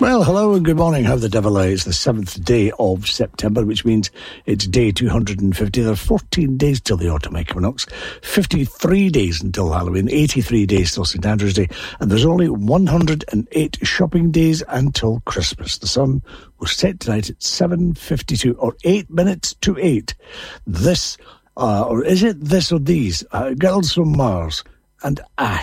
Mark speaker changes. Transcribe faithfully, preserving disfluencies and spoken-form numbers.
Speaker 1: Well, hello and good morning. How the devil are you? It's the seventh day of September, which means it's day two hundred fifty. There are fourteen days till the autumn equinox, fifty-three days until Halloween, eighty-three days till St Andrew's Day, and there's only one hundred eight shopping days until Christmas. The sun will set tonight at seven fifty-two, or eight minutes to eight. This, uh, or is it this or these? Uh, Girls from Mars and Ash.